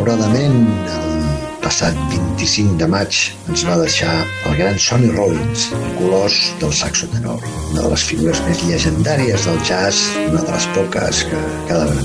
malauradament, el passat 25 de maig ens va deixar el gran Sonny Rollins, colós del saxo tenor, una de les figures més llegendàries del jazz, una de les poques que ha de